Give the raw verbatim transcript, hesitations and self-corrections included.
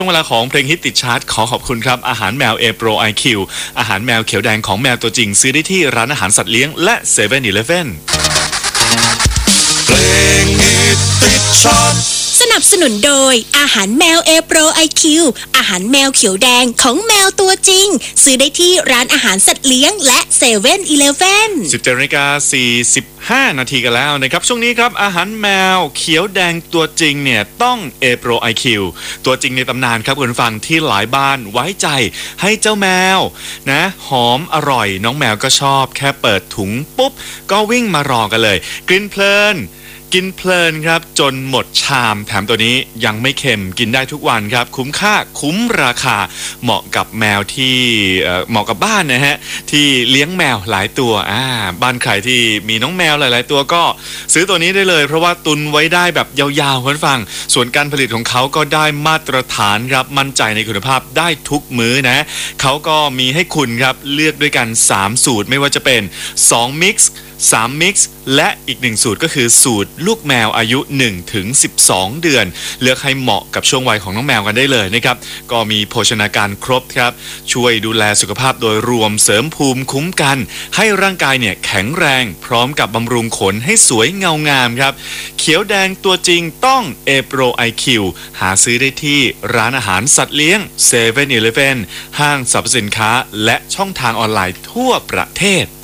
ช่วงเวลาของเพลงฮิตติดชาร์ตขอขอบคุณครับอาหารแมว A Pro ไอ คิว อาหารแมวเขียวแดงของแมวตัวจริงซื้อได้ที่ร้านอาหารสัตว์เลี้ยงและเซเว่นอีเลฟเว่นเพลงฮิตติดชาร์ตสนับสนุนโดยอาหารแมว A Pro ไอ คิว อาหารแมวเขียวแดงของแมวตัวจริงซื้อได้ที่ร้านอาหารสัตว์เลี้ยงและเซเว่นอีเลฟเว่นสิบเจ็ดนาฬิกาสี่สิบห้านาทีกันแล้วนะครับช่วงนี้ครับอาหารแมวเขียวแดงตัวจริงเนี่ยต้อง A Pro ไอ คิว ตัวจริงในตำนานครับคุณฟังที่หลายบ้านไว้ใจให้เจ้าแมวนะหอมอร่อยน้องแมวก็ชอบแค่เปิดถุงปุ๊บก็วิ่งมารอกันเลยกินเพลินกินเพลินครับจนหมดชามแถมตัวนี้ยังไม่เค็มกินได้ทุกวันครับคุ้มค่าคุ้มราคาเหมาะกับแมวที่เหมาะกับบ้านนะฮะที่เลี้ยงแมวหลายตัวอ่าบ้านใครที่มีน้องแมวหลายๆตัวก็ซื้อตัวนี้ได้เลยเพราะว่าตุนไว้ได้แบบยาวๆคุณฟังส่วนการผลิตของเขาก็ได้มาตรฐานครับมั่นใจในคุณภาพได้ทุกมื้อนะเขาก็มีให้คุณครับเลือกด้วยกันสามสูตรไม่ว่าจะเป็นสองมิกซ์สามมิกซ์และอีกหนึ่งสูตรก็คือสูตรลูกแมวอายุหนึ่งถึงสิบสองเดือนเลือกให้เหมาะกับช่วงวัยของน้องแมวกันได้เลยนะครับก็มีโภชนาการครบครับช่วยดูแลสุขภาพโดยรวมเสริมภูมิคุ้มกันให้ร่างกายเนี่ยแข็งแรงพร้อมกับบำรุงขนให้สวยเงางามครับเขียวแดงตัวจริงต้อง A Pro ไอ คิว หาซื้อได้ที่ร้านอาหารสัตว์เลี้ยง เซเว่นอีเลฟเว่น ห้างสรรพสินค้าและช่องทางออนไลน์ทั่วประเทศ